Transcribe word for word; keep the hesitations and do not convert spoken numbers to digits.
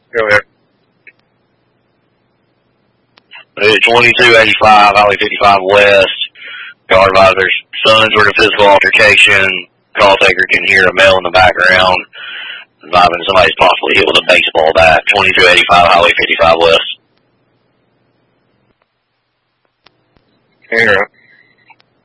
Go ahead. twenty-two eighty-five, Highway fifty-five West. Car advisors, sons were in a physical altercation. Call taker can hear a male in the background. Advising somebody's possibly hit with a baseball bat. twenty-two eighty-five, Highway fifty-five West. Hang on.